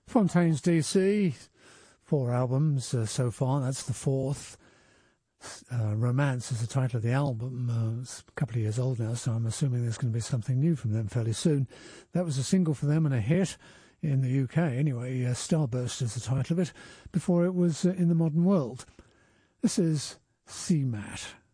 Fontaines DC, 4 albums so far. That's the 4th. Romance is the title of the album. It's a couple of years old now, so I'm assuming there's going to be something new from them fairly soon. That was a single for them and a hit in the UK. Anyway, Starburst is the title of it, before it was In the Modern World. This is CMAT.